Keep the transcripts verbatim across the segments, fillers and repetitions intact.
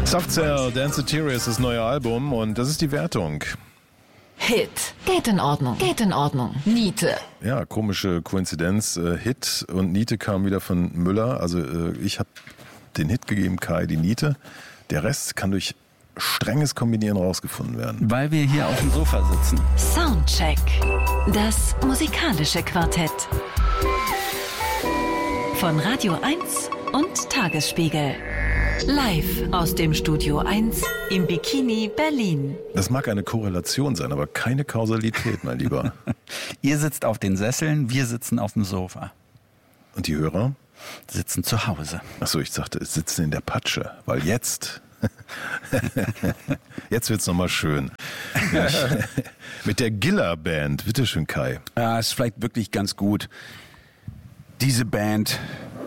Soft Cell, Dance Interior ist das neue Album und das ist die Wertung. Hit. Geht in Ordnung. Geht in Ordnung. Niete. Ja, komische Koinzidenz. Äh, Hit und Niete kam wieder von Müller. Also äh, ich habe den Hit gegeben, Kai die Niete. Der Rest kann durch strenges Kombinieren rausgefunden werden. Weil wir hier auf dem Sofa sitzen. Soundcheck. Das musikalische Quartett. Von Radio eins und Tagesspiegel. Live aus dem Studio eins im Bikini Berlin. Das mag eine Korrelation sein, aber keine Kausalität, mein Lieber. Ihr sitzt auf den Sesseln, wir sitzen auf dem Sofa. Und die Hörer? Sitzen zu Hause. Achso, ich dachte, es sitzen in der Patsche, weil jetzt... Jetzt wird's nochmal schön. Mit der Giller Band. Bitteschön, Kai. Ja, ist vielleicht wirklich ganz gut, diese Band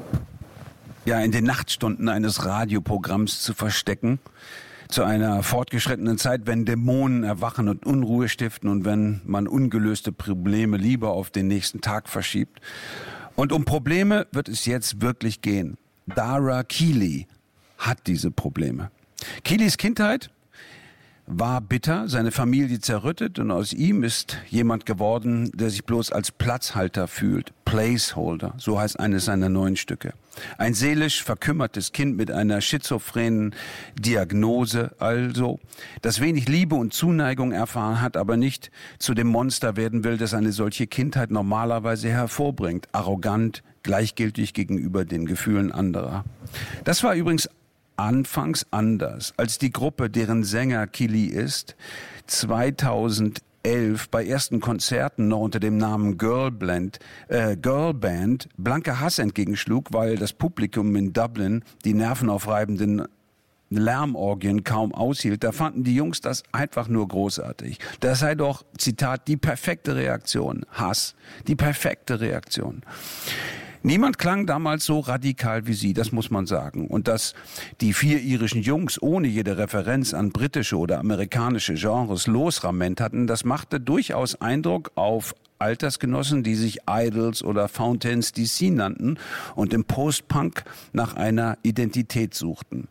ja in den Nachtstunden eines Radioprogramms zu verstecken. Zu einer fortgeschrittenen Zeit, wenn Dämonen erwachen und Unruhe stiften und wenn man ungelöste Probleme lieber auf den nächsten Tag verschiebt. Und um Probleme wird es jetzt wirklich gehen. Dara Keeley hat diese Probleme. Keeleys Kindheit war bitter, seine Familie zerrüttet und aus ihm ist jemand geworden, der sich bloß als Platzhalter fühlt. Placeholder, so heißt eines seiner neuen Stücke. Ein seelisch verkümmertes Kind mit einer schizophrenen Diagnose also, das wenig Liebe und Zuneigung erfahren hat, aber nicht zu dem Monster werden will, das eine solche Kindheit normalerweise hervorbringt. Arrogant, gleichgültig gegenüber den Gefühlen anderer. Das war übrigens anfangs anders, als die Gruppe, deren Sänger Keeley ist, zweitausendelf bei ersten Konzerten noch unter dem Namen Girlband, äh, Girlband blanker Hass entgegenschlug, weil das Publikum in Dublin die nervenaufreibenden Lärmorgien kaum aushielt. Da fanden die Jungs das einfach nur großartig. Das sei doch, Zitat, die perfekte Reaktion. Hass, die perfekte Reaktion. Niemand klang damals so radikal wie sie, das muss man sagen. Und dass die vier irischen Jungs ohne jede Referenz an britische oder amerikanische Genres losramment hatten, das machte durchaus Eindruck auf Altersgenossen, die sich Idols oder Fountains D C nannten und im Post-Punk nach einer Identität suchten.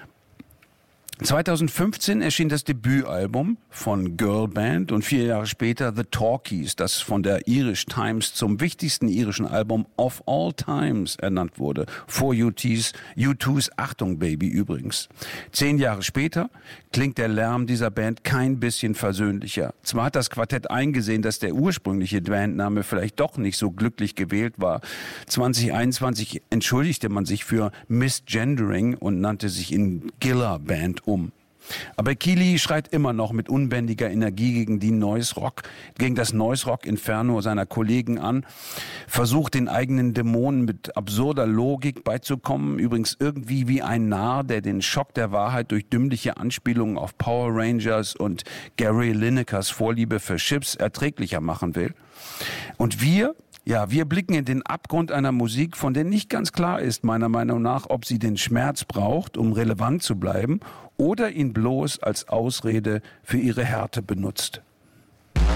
zweitausendfünfzehn erschien das Debütalbum von Girlband und vier Jahre später The Talkies, das von der Irish Times zum wichtigsten irischen Album of all times ernannt wurde. Vor U T's, U two's Achtung Baby übrigens. Zehn Jahre später klingt der Lärm dieser Band kein bisschen versöhnlicher. Zwar hat das Quartett eingesehen, dass der ursprüngliche Bandname vielleicht doch nicht so glücklich gewählt war. zwanzig einundzwanzig entschuldigte man sich für Misgendering und nannte sich in Giller Band um. Aber Keeley schreit immer noch mit unbändiger Energie gegen die Noise Rock, gegen das Noise Rock Inferno seiner Kollegen an, versucht den eigenen Dämonen mit absurder Logik beizukommen, übrigens irgendwie wie ein Narr, der den Schock der Wahrheit durch dümmliche Anspielungen auf Power Rangers und Gary Linekers Vorliebe für Chips erträglicher machen will. Und wir Ja, wir blicken in den Abgrund einer Musik, von der nicht ganz klar ist, meiner Meinung nach, ob sie den Schmerz braucht, um relevant zu bleiben, oder ihn bloß als Ausrede für ihre Härte benutzt.